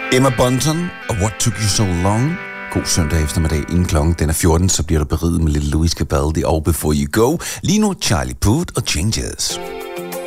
Emma Bunton og What Took You So Long. God søndag eftermiddag. Inden klokken den er 14, så bliver du beriget med Little Louis Capaldi og Before You Go. Lige nu Charlie Puth og Changes.